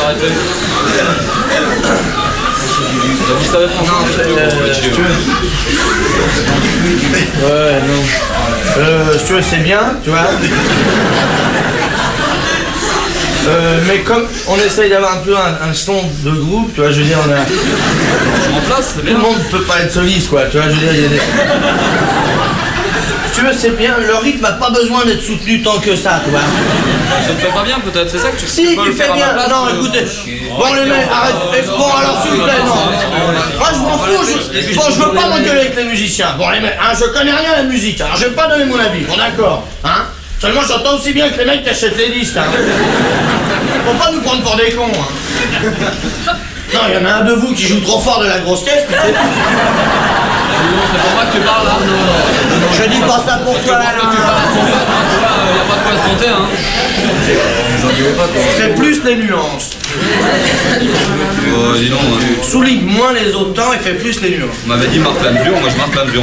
arrêtez. Vous savez pas. Non, ouais, non. Si tu veux, c'est bien, tu vois. Mais comme on essaye d'avoir un peu un son de groupe, tu vois, je veux dire, on a... En place, c'est bien. Tout le monde peut pas être soliste, quoi, tu vois, je veux dire, il y a des... Si tu veux, c'est bien, le rythme n'a pas besoin d'être soutenu tant que ça, tu vois. Je ne fais pas bien, peut-être, c'est ça que tu Si, tu fais bien. Non, écoutez. Bon, les mecs, arrête. Bon, alors, s'il vous plaît, non. Moi, je m'en fous. Bon, je veux pas m'engueuler avec les musiciens. Bon, les mecs, hein, je connais rien à la musique, alors je vais pas donner mon avis, bon, d'accord, hein. Seulement, j'entends aussi bien que les mecs qui achètent les disques, hein. Faut pas nous prendre pour des cons, hein. Non, il y en a un de vous qui joue trop fort de la grosse caisse, mais c'est... C'est pour moi que tu parles, là. Je dis pas ça pour toi, là. Il n'y a pas de quoi se compter, hein. C'est plus les nuances. Dis donc, Souligne moins les autres temps et fait plus les nuances. on m'avait dit marque plein de vieux, moi je marque plein de vieux.